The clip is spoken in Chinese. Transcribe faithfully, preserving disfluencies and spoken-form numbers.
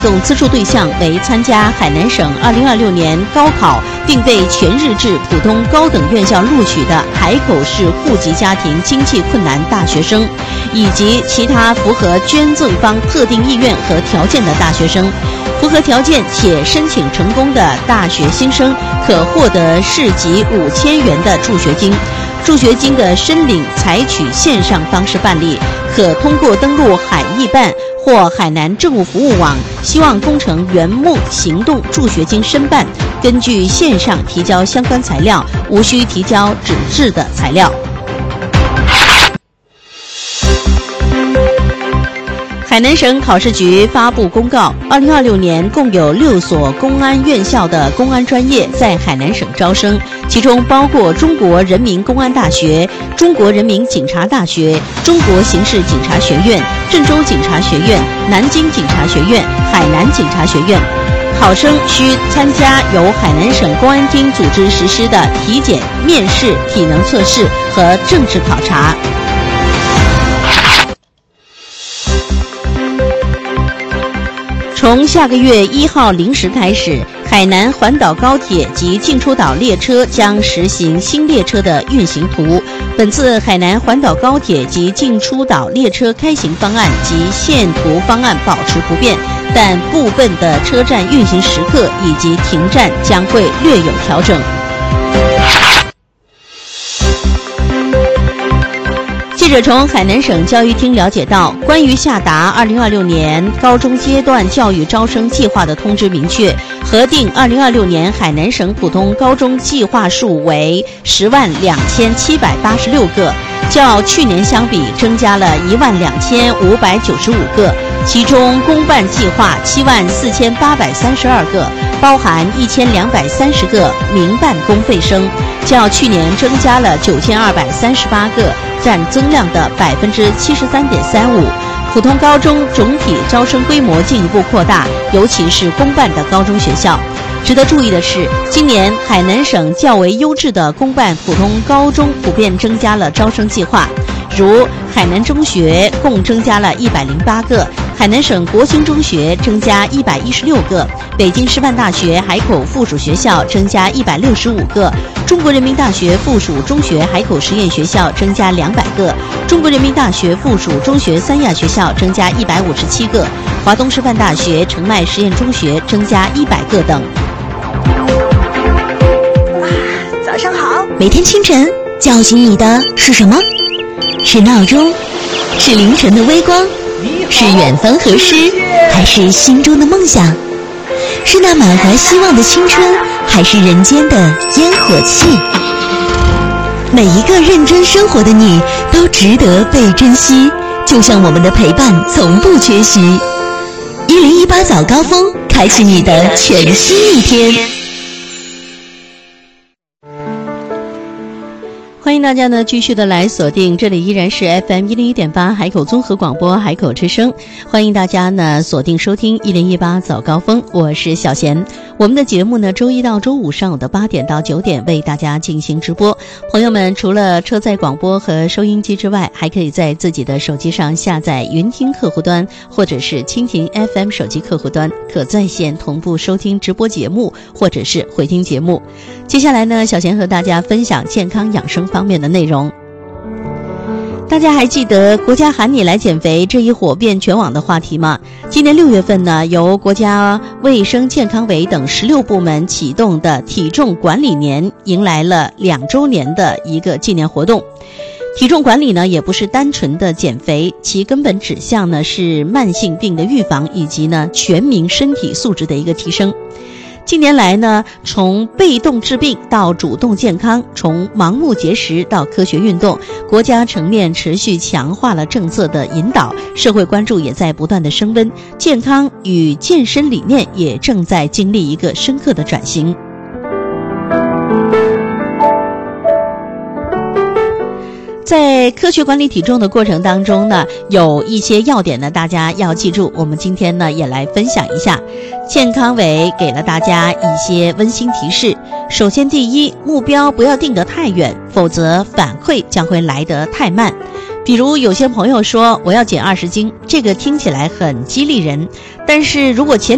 总资助对象为参加海南省二零二六年高考并被全日制普通高等院校录取的海口市户籍家庭经济困难大学生，以及其他符合捐赠方特定意愿和条件的大学生。符合条件且申请成功的大学新生可获得市级五千元的助学金。助学金的申领采取线上方式办理，可通过登录海艺办或海南政务服务网希望工程圆梦行动助学金申办，根据线上提交相关材料，无需提交纸质的材料。海南省考试局发布公告，二零二六年共有六所公安院校的公安专业在海南省招生，其中包括中国人民公安大学、中国人民警察大学、中国刑事警察学院、郑州警察学院、南京警察学院、海南警察学院。考生需参加由海南省公安厅组织实施的体检、面试、体能测试和政治考察。从下个月一号零时开始，海南环岛高铁及进出岛列车将实行新列车的运行图。本次海南环岛高铁及进出岛列车开行方案及线图方案保持不变，但部分的车站运行时刻以及停站将会略有调整。记者从海南省教育厅了解到，关于下达二零二六年高中阶段教育招生计划的通知明确，核定二零二六年海南省普通高中计划数为十万两千七百八十六个，较去年相比增加了一万两千五百九十五个，其中公办计划七万四千八百三十二个，包含一千两百三十个民办公费生，较去年增加了九千二百三十八个，占增量的百分之七十三点三五。普通高中总体招生规模进一步扩大，尤其是公办的高中学校。值得注意的是，今年海南省较为优质的公办普通高中普遍增加了招生计划，如海南中学共增加了一百零八个，海南省国兴中学增加一百一十六个，北京师范大学海口附属学校增加一百六十五个，中国人民大学附属中学海口实验学校增加两百个，中国人民大学附属中学三亚学校增加一百五十七个，华东师范大学澄迈实验中学增加一百个等。 哇，早上好！ 每天清晨叫醒你的是什么？是闹钟？是凌晨的微光？是远方和诗？还是心中的梦想？是那满怀希望的青春，还是人间的烟火气？每一个认真生活的你都值得被珍惜，就像我们的陪伴从不缺席。一零一八早高峰，开启你的全新一天。 欢迎大家呢继续的来锁定，这里依然是 F M 一零一点八海口综合广播海口之声，欢迎大家呢锁定收听一零一八早高峰，我是小贤。我们的节目呢周一到周五上午的八点到九点为大家进行直播，朋友们除了车载广播和收音机之外，还可以在自己的手机上下载云听客户端或者是蜻蜓 F M 手机客户端，可在线同步收听直播节目或者是回听节目。接下来呢，小贤和大家分享健康养生方面的内容。大家还记得国家喊你来减肥这一火遍全网的话题吗？今年六月份呢，由国家卫生健康委等十六部门启动的体重管理年迎来了两周年的一个纪念活动。体重管理呢，也不是单纯的减肥，其根本指向呢是慢性病的预防以及呢全民身体素质的一个提升。近年来呢，从被动治病到主动健康，从盲目节食到科学运动，国家层面持续强化了政策的引导，社会关注也在不断的升温，健康与健身理念也正在经历一个深刻的转型。在科学管理体重的过程当中呢，有一些要点呢，大家要记住，我们今天呢也来分享一下。健康委给了大家一些温馨提示。首先，第一，目标不要定得太远，否则反馈将会来得太慢。比如有些朋友说我要减二十斤，这个听起来很激励人，但是如果前